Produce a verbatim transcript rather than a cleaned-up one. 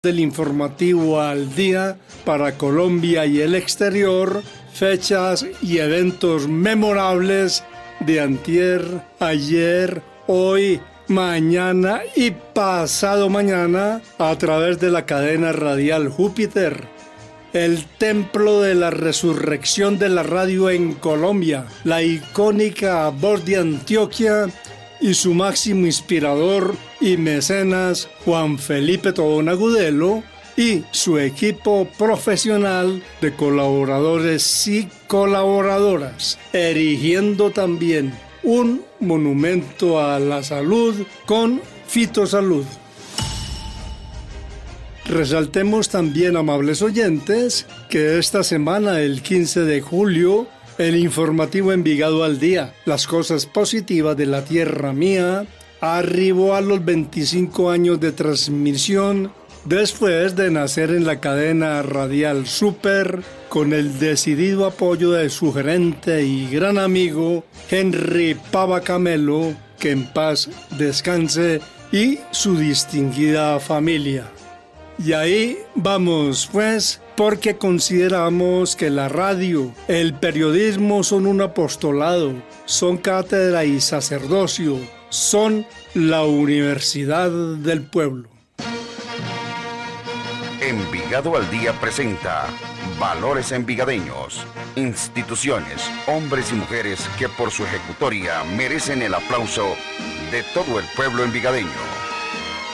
Del informativo al día para Colombia y el exterior, fechas y eventos memorables de antier, ayer, hoy, mañana y pasado mañana a través de la cadena radial Júpiter, el templo de la resurrección de la radio en Colombia, la icónica voz de Antioquia y su máximo inspirador y mecenas Juan Felipe Tobón Agudelo y su equipo profesional de colaboradores y colaboradoras, erigiendo también un monumento a la salud con Fitosalud. Resaltemos también, amables oyentes, que esta semana, el quince de julio, el informativo Envigado al Día, las cosas positivas de la tierra mía, arribó a los veinticinco años de transmisión después de nacer en la cadena radial Super con el decidido apoyo de su gerente y gran amigo Henry Pava Camelo, que en paz descanse, y su distinguida familia. Y ahí vamos, pues, porque consideramos que la radio, el periodismo son un apostolado, son cátedra y sacerdocio, son la universidad del pueblo. Envigado al Día presenta Valores Envigadeños, instituciones, hombres y mujeres que por su ejecutoria merecen el aplauso de todo el pueblo envigadeño.